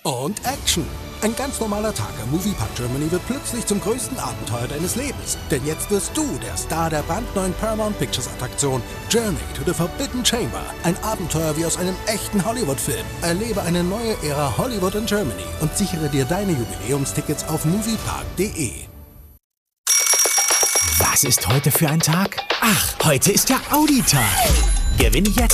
Und Action. Ein ganz normaler Tag am Moviepark Germany wird plötzlich zum größten Abenteuer deines Lebens. Denn jetzt wirst du der Star der brandneuen Paramount Pictures Attraktion Journey to the Forbidden Chamber. Ein Abenteuer wie aus einem echten Hollywood-Film. Erlebe eine neue Ära Hollywood in Germany und sichere dir deine Jubiläumstickets auf moviepark.de. Was ist heute für ein Tag? Ach, heute ist der Audi-Tag. Gewinne jetzt